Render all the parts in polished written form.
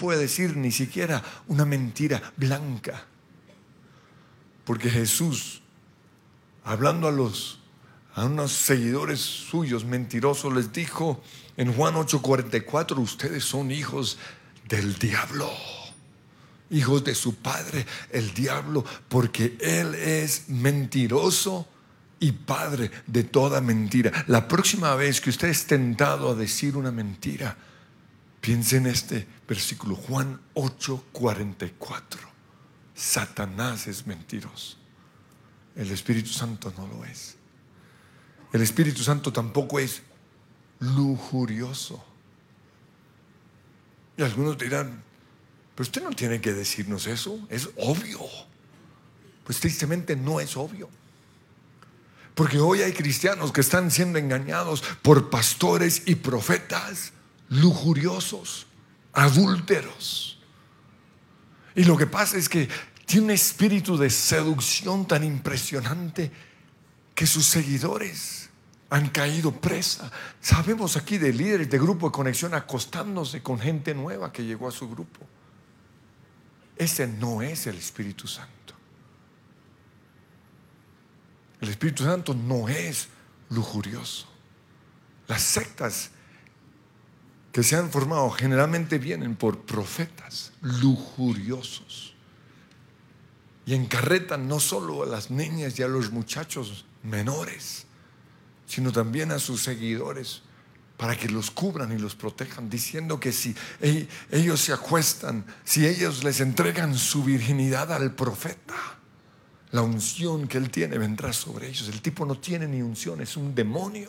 puede decir ni siquiera una mentira blanca. Porque Jesús, hablando a unos seguidores suyos mentirosos, les dijo en Juan 8:44: ustedes son hijos del diablo, hijos de su padre el diablo, porque él es mentiroso y padre de toda mentira. La próxima vez que usted es tentado a decir una mentira, piense en este versículo, Juan 8:44. Satanás es mentiroso, el Espíritu Santo no lo es. El Espíritu Santo tampoco es lujurioso. Y algunos dirán: pero usted no tiene que decirnos eso, es obvio. Pues tristemente no es obvio, porque hoy hay cristianos que están siendo engañados por pastores y profetas lujuriosos, adúlteros. Y lo que pasa es que tiene un espíritu de seducción tan impresionante que sus seguidores han caído presa. Sabemos aquí de líderes de grupo de conexión acostándose con gente nueva que llegó a su grupo. Ese no es el Espíritu Santo. El Espíritu Santo no es lujurioso. Las sectas que se han formado generalmente vienen por profetas lujuriosos y encarretan no solo a las niñas y a los muchachos menores, sino también a sus seguidores para que los cubran y los protejan, diciendo que si ellos se acuestan, si ellos les entregan su virginidad al profeta, la unción que él tiene vendrá sobre ellos. El tipo no tiene ni unción, es un demonio.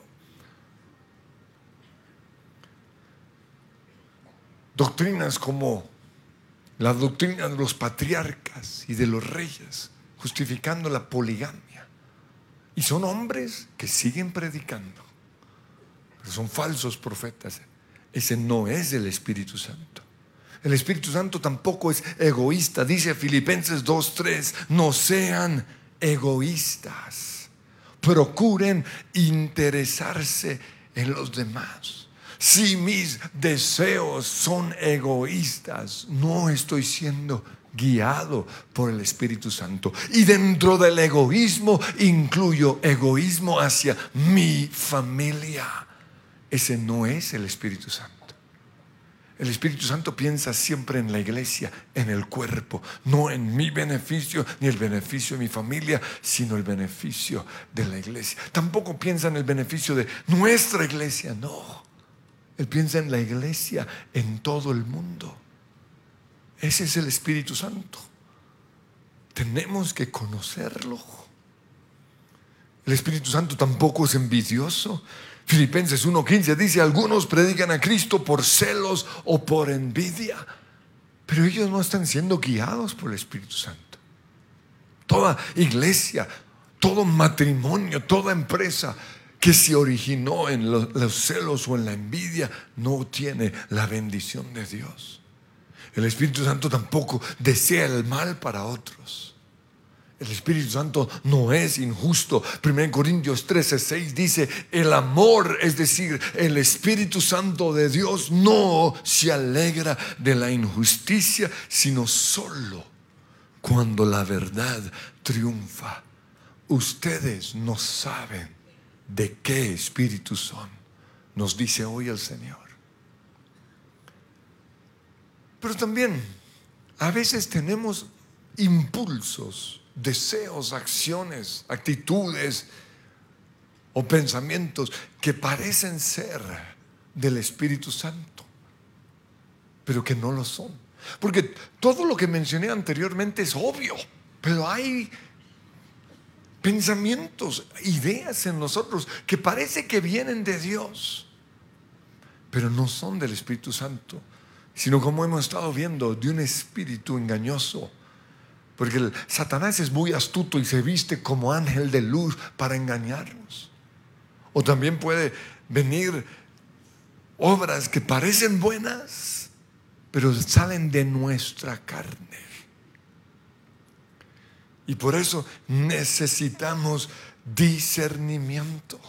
Doctrinas como la doctrina de los patriarcas y de los reyes, justificando la poligamia. Y son hombres que siguen predicando, pero son falsos profetas. Ese no es el Espíritu Santo. El Espíritu Santo tampoco es egoísta. Dice Filipenses 2:3: no sean egoístas, procuren interesarse en los demás. Si mis deseos son egoístas, no estoy siendo guiado por el Espíritu Santo. Y dentro del egoísmo incluyo egoísmo hacia mi familia. Ese no es el Espíritu Santo. El Espíritu Santo piensa siempre en la iglesia, en el cuerpo, no en mi beneficio ni el beneficio de mi familia, sino el beneficio de la iglesia. Tampoco piensa en el beneficio de nuestra iglesia, no. Él piensa en la iglesia en todo el mundo. Ese es el Espíritu Santo. Tenemos que conocerlo. El Espíritu Santo tampoco es envidioso. Filipenses 1:15 dice: algunos predican a Cristo por celos o por envidia, pero ellos no están siendo guiados por el Espíritu Santo. Toda iglesia, todo matrimonio, toda empresa que se originó en los celos o en la envidia no tiene la bendición de Dios. El Espíritu Santo tampoco desea el mal para otros. El Espíritu Santo no es injusto. 1 Corintios 13:6 dice: el amor, es decir, el Espíritu Santo de Dios, no se alegra de la injusticia, sino solo cuando la verdad triunfa. Ustedes no saben de qué espíritu son, nos dice hoy el Señor. Pero también a veces tenemos impulsos, deseos, acciones, actitudes o pensamientos que parecen ser del Espíritu Santo, pero que no lo son. Porque todo lo que mencioné anteriormente es obvio, pero hay pensamientos, ideas en nosotros que parece que vienen de Dios, pero no son del Espíritu Santo, sino, como hemos estado viendo, de un espíritu engañoso. Porque el Satanás es muy astuto y se viste como ángel de luz para engañarnos. O también puede venir obras que parecen buenas, pero salen de nuestra carne. Y por eso necesitamos discernimiento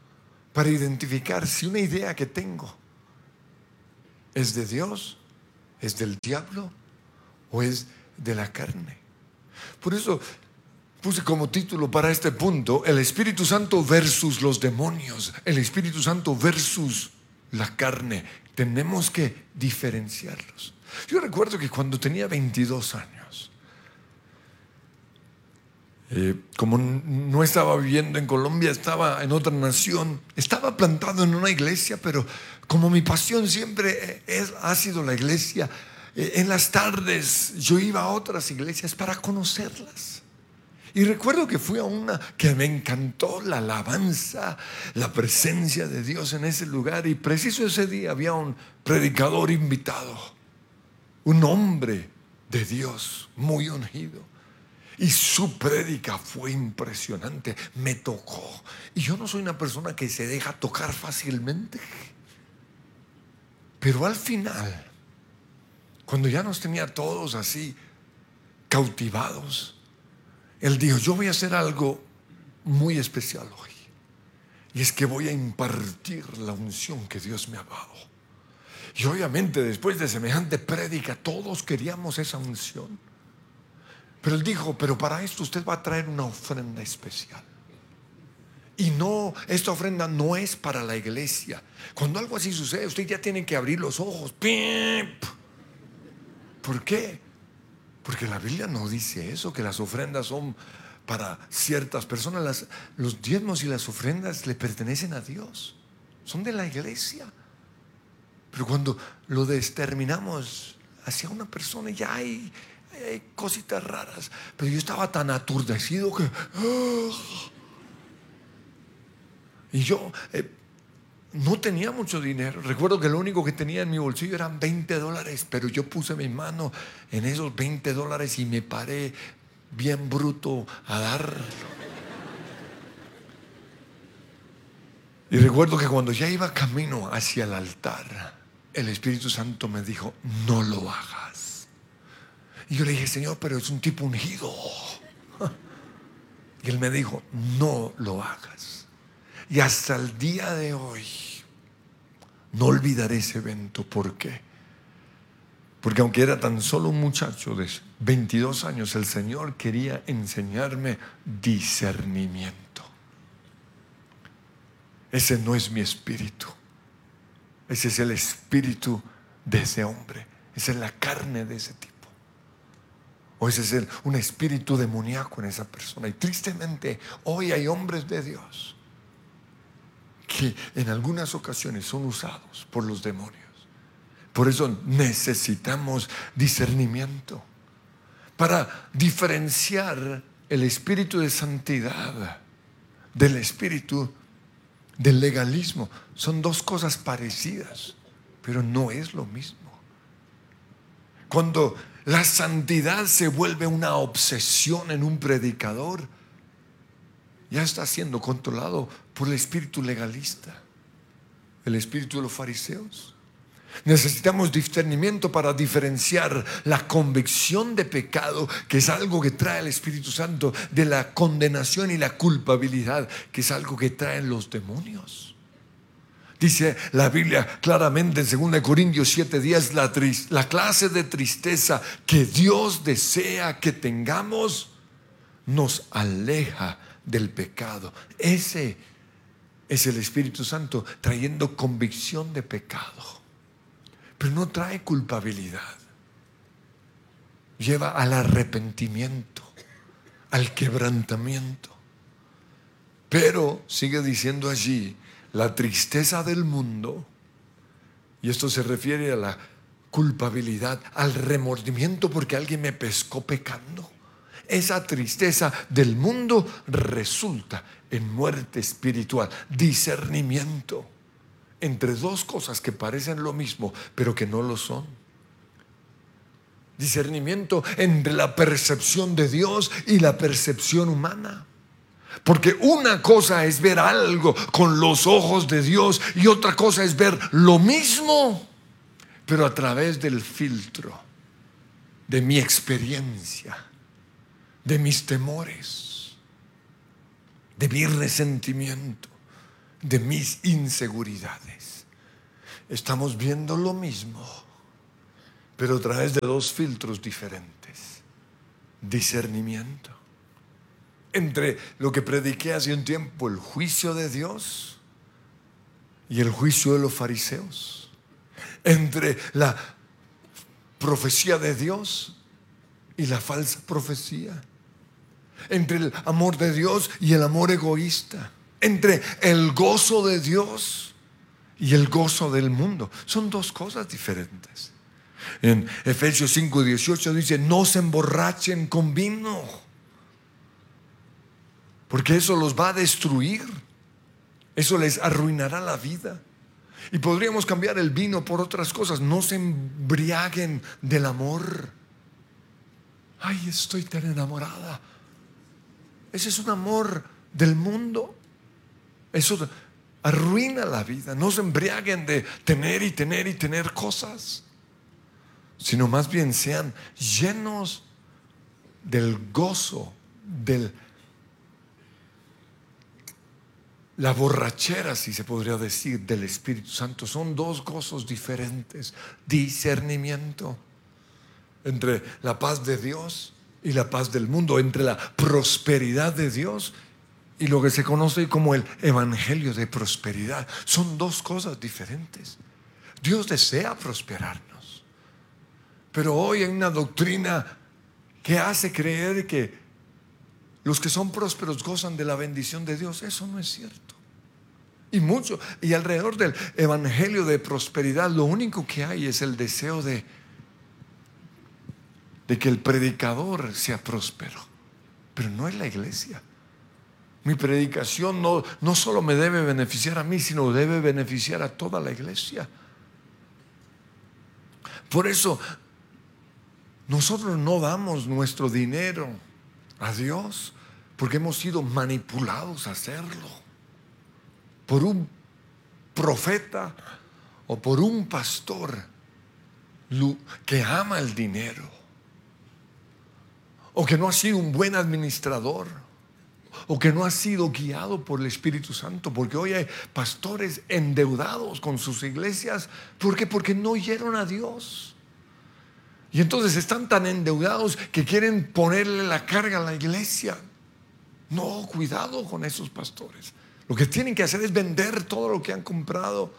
para identificar si una idea que tengo es de Dios ¿Es del diablo o es de la carne? Por eso puse como título para este punto: el Espíritu Santo versus los demonios, el Espíritu Santo versus la carne. Tenemos que diferenciarlos. Yo recuerdo que cuando tenía 22 años, como no estaba viviendo en Colombia, estaba en otra nación, estaba plantado en una iglesia, pero como mi pasión siempre ha sido la iglesia, en las tardes yo iba a otras iglesias para conocerlas. Y recuerdo que fui a una que me encantó, la alabanza, la presencia de Dios en ese lugar. Y preciso ese día había un predicador invitado, un hombre de Dios muy ungido. Y su prédica fue impresionante, me tocó. Y yo no soy una persona que se deja tocar fácilmente. Pero al final, cuando ya nos tenía todos así cautivados, él dijo: yo voy a hacer algo muy especial hoy. Y es que voy a impartir la unción que Dios me ha dado. Y obviamente después de semejante prédica todos queríamos esa unción. Pero él dijo: pero para esto usted va a traer una ofrenda especial. Y no, esta ofrenda no es para la iglesia. Cuando algo así sucede, usted ya tiene que abrir los ojos. ¡Pip! ¿Por qué? Porque la Biblia no dice eso, que las ofrendas son para ciertas personas. Los diezmos y las ofrendas le pertenecen a Dios, son de la iglesia. Pero cuando lo determinamos hacia una persona, ya hay cositas raras. Pero yo estaba tan aturdecido que y yo no tenía mucho dinero. Recuerdo que lo único que tenía en mi bolsillo eran $20, pero yo puse mi mano en esos $20 y me paré bien bruto a dar. Y recuerdo que cuando ya iba camino hacia el altar, el Espíritu Santo me dijo: no lo hagas. Y yo le dije: Señor, pero es un tipo ungido. Y él me dijo: no lo hagas. Y hasta el día de hoy no olvidaré ese evento. ¿Por qué? Porque aunque era tan solo un muchacho de 22 años, el Señor quería enseñarme discernimiento. Ese no es mi espíritu. Ese es el espíritu de ese hombre. Esa es la carne de ese tipo. O ese es un espíritu demoníaco en esa persona. Y tristemente hoy hay hombres de Dios que en algunas ocasiones son usados por los demonios. Por eso necesitamos discernimiento para diferenciar el espíritu de santidad del espíritu del legalismo. Son dos cosas parecidas, pero no es lo mismo. Cuando la santidad se vuelve una obsesión en un predicador, ya está siendo controlado por el espíritu legalista, el espíritu de los fariseos. Necesitamos discernimiento para diferenciar la convicción de pecado, que es algo que trae el Espíritu Santo, de la condenación y la culpabilidad, que es algo que traen los demonios. Dice la Biblia claramente en 2 Corintios 7:10, la clase de tristeza que Dios desea que tengamos nos aleja del pecado. Ese es el Espíritu Santo trayendo convicción de pecado, pero no trae culpabilidad. Lleva al arrepentimiento, al quebrantamiento. Pero sigue diciendo allí: la tristeza del mundo, y esto se refiere a la culpabilidad, al remordimiento porque alguien me pescó pecando. Esa tristeza del mundo resulta en muerte espiritual. Discernimiento entre dos cosas que parecen lo mismo, pero que no lo son. Discernimiento entre la percepción de Dios y la percepción humana. Porque una cosa es ver algo con los ojos de Dios y otra cosa es ver lo mismo, pero a través del filtro de mi experiencia, de mis temores, de mi resentimiento, de mis inseguridades. Estamos viendo lo mismo, pero a través de dos filtros diferentes. Discernimiento. Entre lo que prediqué hace un tiempo, el juicio de Dios y el juicio de los fariseos. Entre la profecía de Dios y la falsa profecía. Entre el amor de Dios y el amor egoísta. Entre el gozo de Dios y el gozo del mundo. Son dos cosas diferentes. En Efesios 5:18 dice: no se emborrachen con vino, porque eso los va a destruir. Eso les arruinará la vida. Y podríamos cambiar el vino por otras cosas. No se embriaguen del amor. Ay, estoy tan enamorada. Ese es un amor del mundo. Eso arruina la vida. No se embriaguen de tener y tener y tener cosas, sino más bien sean llenos del gozo, de la borrachera, si se podría decir, del Espíritu Santo. Son dos gozos diferentes. Discernimiento entre la paz de Dios y la paz del mundo, entre la prosperidad de Dios y lo que se conoce como el evangelio de prosperidad. Son dos cosas diferentes. Dios desea prosperarnos, pero hoy hay una doctrina que hace creer que los que son prósperos gozan de la bendición de Dios. Eso no es cierto. Y alrededor del evangelio de prosperidad, lo único que hay es el deseo de que el predicador sea próspero, pero no es la iglesia. Mi predicación no solo me debe beneficiar a mí, sino debe beneficiar a toda la iglesia. Por eso nosotros no damos nuestro dinero a Dios, porque hemos sido manipulados a hacerlo por un profeta o por un pastor que ama el dinero, o que no ha sido un buen administrador, o que no ha sido guiado por el Espíritu Santo. Porque hoy hay pastores endeudados con sus iglesias. ¿Por qué? Porque no oyeron a Dios. Y entonces están tan endeudados que quieren ponerle la carga a la iglesia. No, cuidado con esos pastores. Lo que tienen que hacer es vender todo lo que han comprado,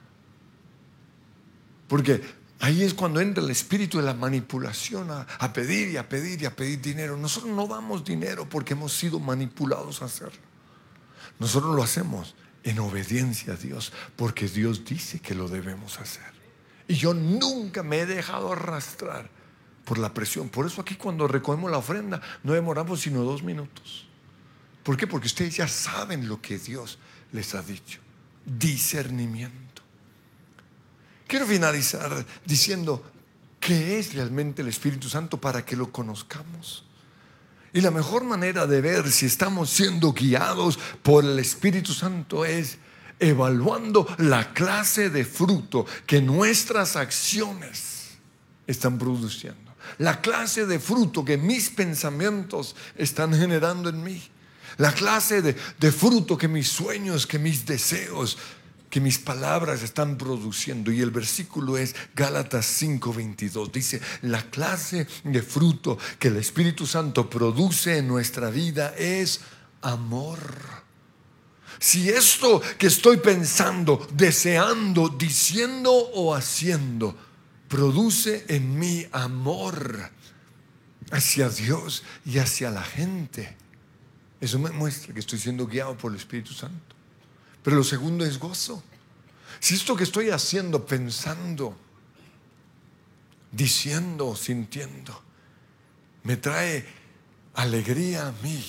porque ahí es cuando entra el espíritu de la manipulación, a pedir y a pedir y a pedir dinero. Nosotros no damos dinero porque hemos sido manipulados a hacerlo. Nosotros lo hacemos en obediencia a Dios, porque Dios dice que lo debemos hacer. Y yo nunca me he dejado arrastrar por la presión. Por eso aquí cuando recogemos la ofrenda no demoramos sino 2 minutos. ¿Por qué? Porque ustedes ya saben lo que Dios les ha dicho. Discernimiento. Quiero finalizar diciendo qué es realmente el Espíritu Santo para que lo conozcamos. Y la mejor manera de ver si estamos siendo guiados por el Espíritu Santo es evaluando la clase de fruto que nuestras acciones están produciendo. La clase de fruto que mis pensamientos están generando en mí. La clase de fruto que mis sueños, que mis deseos, que mis palabras están produciendo. Y el versículo es Gálatas 5:22. Dice: la clase de fruto que el Espíritu Santo produce en nuestra vida es amor. Si esto que estoy pensando, deseando, diciendo o haciendo produce en mí amor hacia Dios y hacia la gente, eso me muestra que estoy siendo guiado por el Espíritu Santo. Pero lo segundo es gozo. Si esto que estoy haciendo, pensando, diciendo, sintiendo, me trae alegría a mí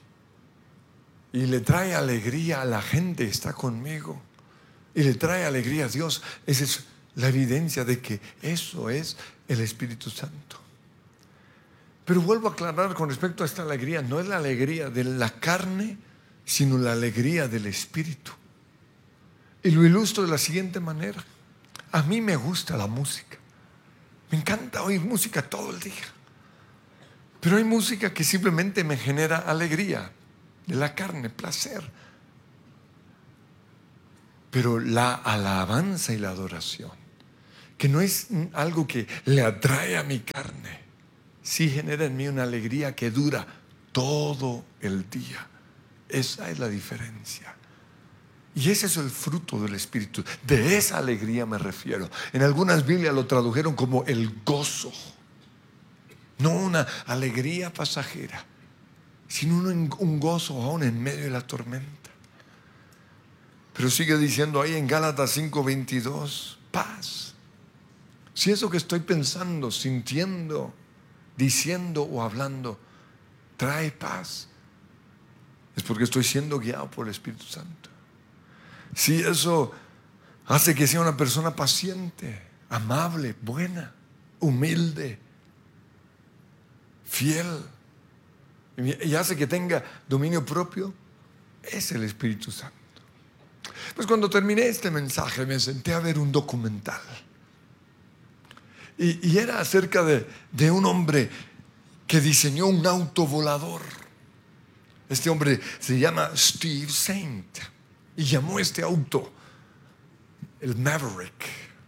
y le trae alegría a la gente que está conmigo y le trae alegría a Dios, esa es la evidencia de que eso es el Espíritu Santo. Pero vuelvo a aclarar con respecto a esta alegría: no es la alegría de la carne, sino la alegría del Espíritu. Y lo ilustro de la siguiente manera. A mí me gusta la música, me encanta oír música todo el día, pero hay música que simplemente me genera alegría de la carne, placer. Pero la alabanza y la adoración que no es algo que le atrae a mi carne, sí genera en mí una alegría que dura todo el día. Esa es la diferencia. Y ese es el fruto del Espíritu. De esa alegría me refiero. En algunas Biblias lo tradujeron como el gozo. No una alegría pasajera, sino un gozo aún en medio de la tormenta. Pero sigue diciendo ahí en Gálatas 5:22, paz. Si eso que estoy pensando, sintiendo, diciendo o hablando trae paz, es porque estoy siendo guiado por el Espíritu Santo. Si eso hace que sea una persona paciente, amable, buena, humilde, fiel, y hace que tenga dominio propio, es el Espíritu Santo. Pues cuando terminé este mensaje me senté a ver un documental. Y era acerca de un hombre que diseñó un auto volador. Este hombre se llama Steve Saint y llamó este auto el Maverick.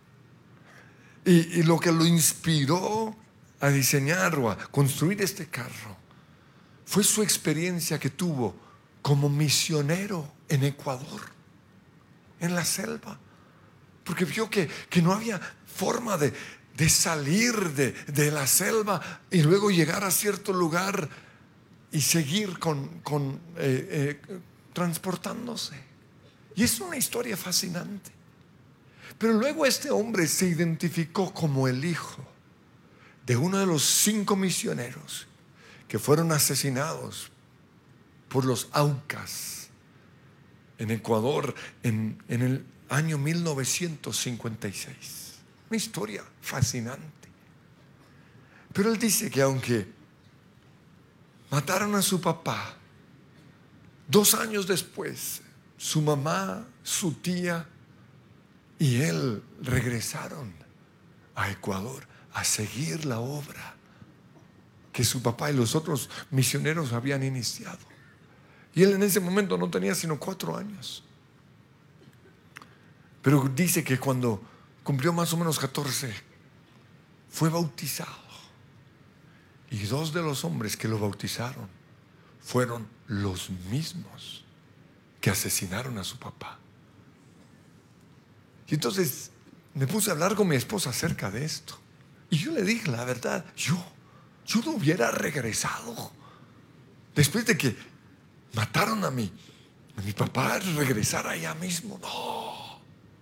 Y lo que lo inspiró a diseñar o a construir este carro fue su experiencia que tuvo como misionero en Ecuador, en la selva, porque vio que no había forma de salir de la selva y luego llegar a cierto lugar y seguir transportándose. Y es una historia fascinante. Pero luego este hombre se identificó como el hijo de uno de los 5 misioneros que fueron asesinados por los Aucas en Ecuador en el año 1956. Una historia fascinante. Pero él dice que aunque mataron a su papá, 2 años después, su mamá, su tía y él regresaron a Ecuador a seguir la obra que su papá y los otros misioneros habían iniciado. Y él en ese momento no tenía sino 4 años. Pero dice que cuando cumplió más o menos 14, fue bautizado. Y 2 de los hombres que lo bautizaron fueron los mismos que asesinaron a su papá. Y entonces me puse a hablar con mi esposa acerca de esto. Y yo le dije la verdad, yo no hubiera regresado. Después de que mataron a mi papá, regresar allá mismo, no.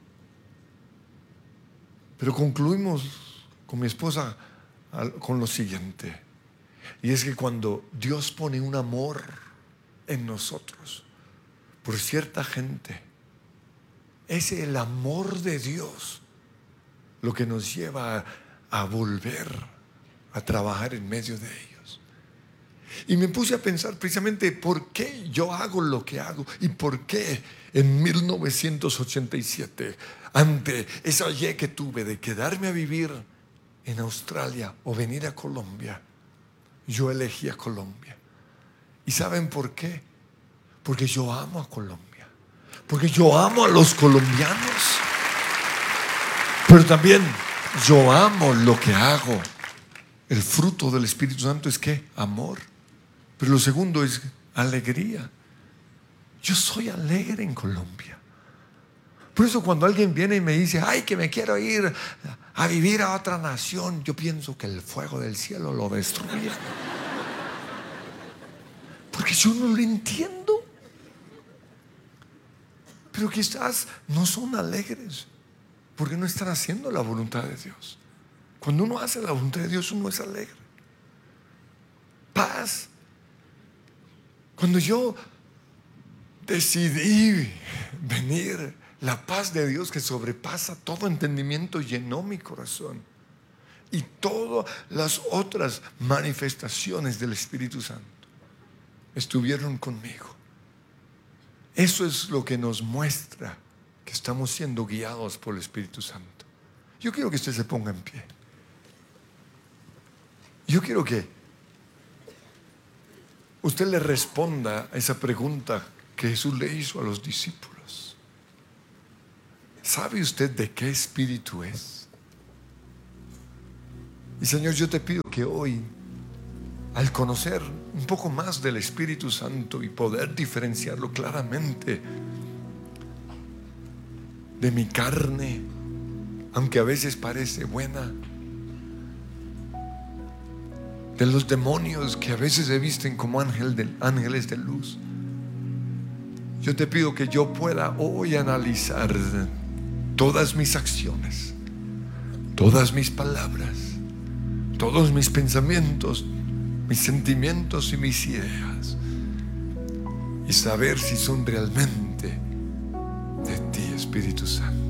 Pero concluimos con mi esposa con lo siguiente. Y es que cuando Dios pone un amor en nosotros por cierta gente, es el amor de Dios lo que nos lleva a volver a trabajar en medio de ellos. Y me puse a pensar precisamente por qué yo hago lo que hago y por qué en 1987, ante esa idea que tuve de quedarme a vivir en Australia o venir a Colombia, yo elegí a Colombia. ¿Y saben por qué? Porque yo amo a Colombia. Porque yo amo a los colombianos. Pero también yo amo lo que hago. El fruto del Espíritu Santo es ¿qué? Amor. Pero lo segundo es alegría. Yo soy alegre en Colombia. Por eso cuando alguien viene y me dice, ay, que me quiero ir a vivir a otra nación, yo pienso que el fuego del cielo lo destruye. Porque yo no lo entiendo. Pero quizás no son alegres porque no están haciendo la voluntad de Dios. Cuando uno hace la voluntad de Dios, uno es alegre. Paz. Cuando yo decidí venir, la paz de Dios que sobrepasa todo entendimiento llenó mi corazón. Y todas las otras manifestaciones del Espíritu Santo estuvieron conmigo. Eso es lo que nos muestra que estamos siendo guiados por el Espíritu Santo. Yo quiero que usted se ponga en pie. Yo quiero que usted le responda a esa pregunta que Jesús le hizo a los discípulos. ¿Sabe usted de qué espíritu es? Y Señor, yo te pido que hoy, al conocer un poco más del Espíritu Santo y poder diferenciarlo claramente de mi carne, aunque a veces parece buena, de los demonios que a veces se visten como ángeles de luz, yo te pido que yo pueda hoy analizar todas mis acciones, todas mis palabras, todos mis pensamientos, mis sentimientos y mis ideas, y saber si son realmente de ti, Espíritu Santo.